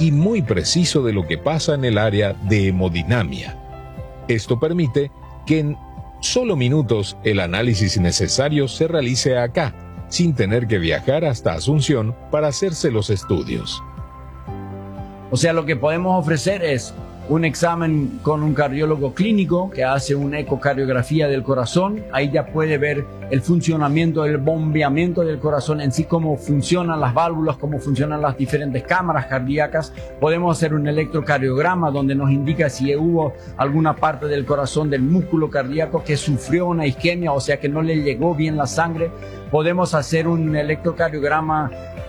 y muy preciso de lo que pasa en el área de hemodinamia. Esto permite que en solo minutos el análisis necesario se realice acá, sin tener que viajar hasta Asunción para hacerse los estudios. O sea, lo que podemos ofrecer es un examen con un cardiólogo clínico que hace una ecocardiografía del corazón. Ahí ya puede ver el funcionamiento, el bombeamiento del corazón en sí, cómo funcionan las válvulas, cómo funcionan las diferentes cámaras cardíacas. Podemos hacer un electrocardiograma donde nos indica si hubo alguna parte del corazón, del músculo cardíaco que sufrió una isquemia, o sea que no le llegó bien la sangre. Podemos hacer un electrocardiograma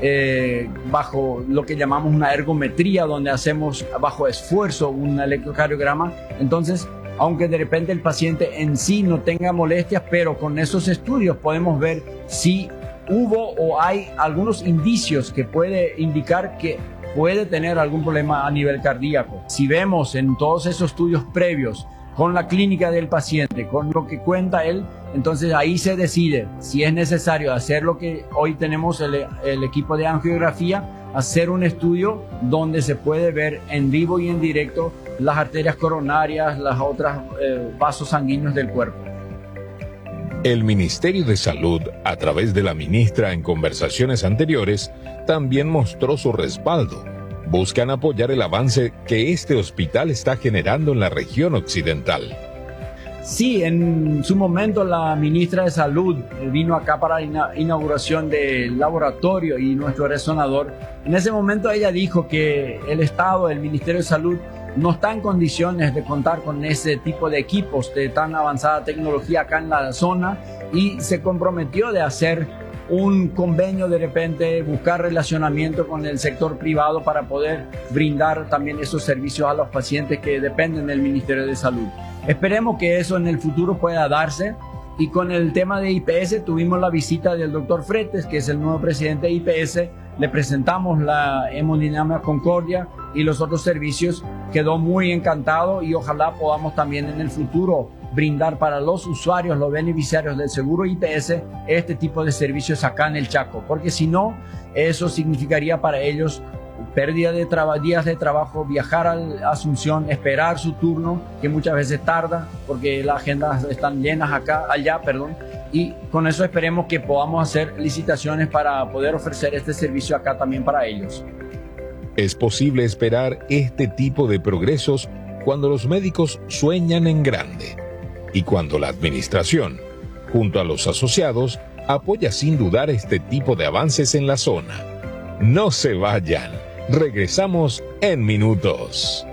bajo lo que llamamos una ergometría, donde hacemos bajo esfuerzo un electrocardiograma. Entonces, aunque de repente el paciente en sí no tenga molestias, pero con esos estudios podemos ver si hubo o hay algunos indicios que puede indicar que puede tener algún problema a nivel cardíaco. Si vemos en todos esos estudios previos, con la clínica del paciente, con lo que cuenta él, entonces ahí se decide si es necesario hacer lo que hoy tenemos el equipo de angiografía, hacer un estudio donde se puede ver en vivo y en directo las arterias coronarias, las otras vasos sanguíneos del cuerpo. El Ministerio de Salud, a través de la ministra en conversaciones anteriores, también mostró su respaldo. Buscan apoyar el avance que este hospital está generando en la región occidental. Sí, en su momento la ministra de Salud vino acá para la inauguración del laboratorio y nuestro resonador. En ese momento ella dijo que el Estado, el Ministerio de Salud, no está en condiciones de contar con ese tipo de equipos de tan avanzada tecnología acá en la zona, y se comprometió de hacer un convenio, de repente buscar relacionamiento con el sector privado para poder brindar también esos servicios a los pacientes que dependen del Ministerio de Salud. Esperemos que eso en el futuro pueda darse. Y con el tema de IPS tuvimos la visita del doctor Fretes, que es el nuevo presidente de IPS. Le presentamos la hemodinamia Concordia y los otros servicios. Quedó muy encantado y ojalá podamos también en el futuro brindar para los usuarios, los beneficiarios del seguro IPS, este tipo de servicios acá en el Chaco, porque si no, eso significaría para ellos pérdida de días de trabajo, viajar a Asunción, esperar su turno, que muchas veces tarda, porque las agendas están llenas allá, y con eso esperemos que podamos hacer licitaciones para poder ofrecer este servicio acá también para ellos. Es posible esperar este tipo de progresos cuando los médicos sueñan en grande y cuando la administración, junto a los asociados, apoya sin dudar este tipo de avances en la zona. No se vayan, regresamos en minutos.